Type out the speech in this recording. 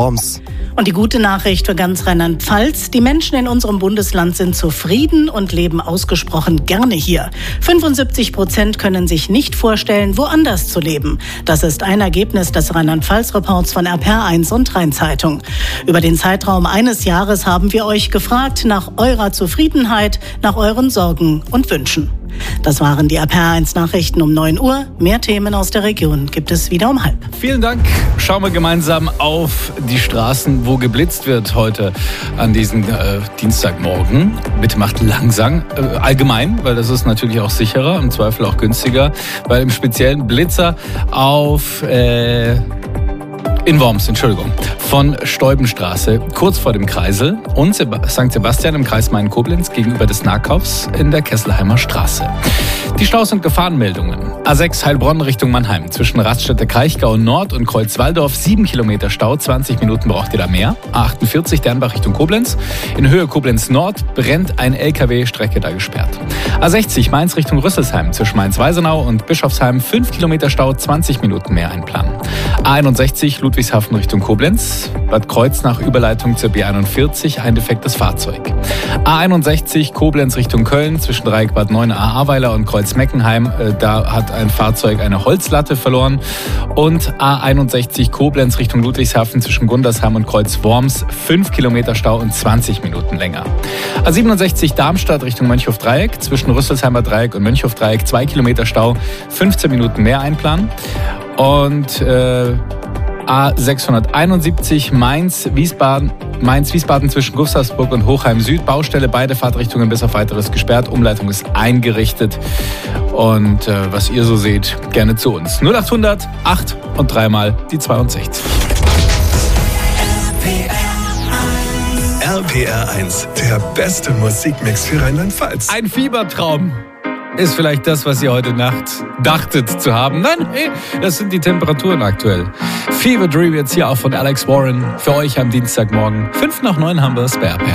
Worms. Und die gute Nachricht für ganz Rheinland-Pfalz: Die Menschen in unserem Bundesland sind zufrieden und leben ausgesprochen gerne hier. 75% können sich nicht vorstellen, woanders zu leben. Das ist ein Ergebnis des Rheinland-Pfalz-Reports von RPR1 und Rheinzeitung. Über den Zeitraum eines Jahres haben wir euch gefragt nach eurer Zufriedenheit, nach euren Sorgen und Wünschen. Das waren die RPR1 Nachrichten um 9 Uhr. Mehr Themen aus der Region gibt es wieder um 12:30. Vielen Dank. Schauen wir gemeinsam auf die Straßen, wo geblitzt wird heute an diesem Dienstagmorgen. Bitte macht langsam, allgemein, weil das ist natürlich auch sicherer, im Zweifel auch günstiger, weil im speziellen Blitzer auf in Worms, von Steubenstraße, kurz vor dem Kreisel, und St. Sebastian im Kreis Main-Koblenz gegenüber des Nahkaufs in der Kesselheimer Straße. Die Staus- und Gefahrenmeldungen. A6 Heilbronn Richtung Mannheim. Zwischen Raststätte Kraichgau Nord und Kreuzwaldorf 7 Kilometer Stau. 20 Minuten braucht ihr da mehr. A48 Dernbach Richtung Koblenz. In Höhe Koblenz Nord brennt ein LKW, Strecke da gesperrt. A60 Mainz Richtung Rüsselsheim. Zwischen Mainz-Weisenau und Bischofsheim 5 Kilometer Stau. 20 Minuten mehr einplanen. A61 Ludwigshafen Richtung Koblenz. Bad Kreuznach Überleitung zur B41. Ein defektes Fahrzeug. A61 Koblenz Richtung Köln. Zwischen Dreieck Bad Neuenahr-Ahrweiler und Kreuz-Meckenheim. Da hat ein Fahrzeug eine Holzlatte verloren. Und A61 Koblenz Richtung Ludwigshafen zwischen Gundersheim und Kreuz-Worms 5 Kilometer Stau und 20 Minuten länger. A67 Darmstadt Richtung Mönchhof-Dreieck zwischen Rüsselsheimer Dreieck und Mönchhof-Dreieck 2 Kilometer Stau, 15 Minuten mehr einplanen. Und A671 Mainz-Wiesbaden zwischen Gustavsburg und Hochheim Süd. Baustelle, beide Fahrtrichtungen bis auf weiteres gesperrt. Umleitung ist eingerichtet. Und was ihr so seht, gerne zu uns. 0800 8 und 3 mal die 62. RPR1, der beste Musikmix für Rheinland-Pfalz. Ein Fiebertraum ist vielleicht das, was ihr heute Nacht dachtet zu haben. Nein, hey, das sind die Temperaturen aktuell. Fever Dream jetzt hier auch von Alex Warren für euch am Dienstagmorgen. 8:55 haben wir es bei RPR.